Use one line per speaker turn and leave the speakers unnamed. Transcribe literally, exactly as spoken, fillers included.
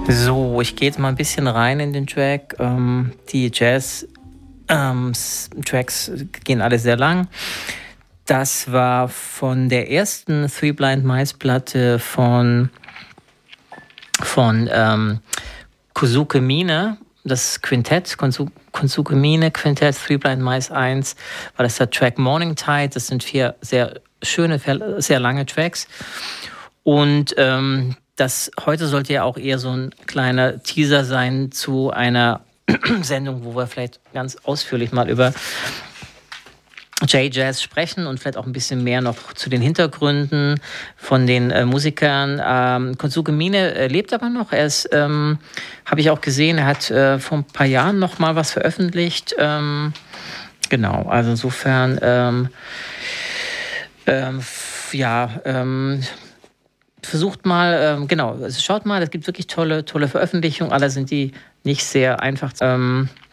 So, ich gehe jetzt mal ein bisschen rein in den Track. Ähm, die Jazz-Tracks gehen alle sehr lang. Das war von der ersten Three Blind Mice Platte von, von ähm, Kosuke Mine, das Quintett, Kosuke Mine Quintett, Three Blind Mice eins, war das der Track Morning Tide. Das sind vier sehr schöne, sehr lange Tracks. Und ähm, das heute sollte ja auch eher so ein kleiner Teaser sein zu einer Sendung, wo wir vielleicht ganz ausführlich mal über J-Jazz sprechen und vielleicht auch ein bisschen mehr noch zu den Hintergründen von den äh, Musikern. Ähm, Kosuke Mine äh, lebt aber noch. Er ist, ähm, habe ich auch gesehen, er hat äh, vor ein paar Jahren noch mal was veröffentlicht. Ähm, genau, also insofern, ähm, ähm, f- ja, ähm, versucht mal, ähm, genau, also schaut mal, es gibt wirklich tolle, tolle Veröffentlichungen. Alle sind die nicht sehr einfach. Ähm,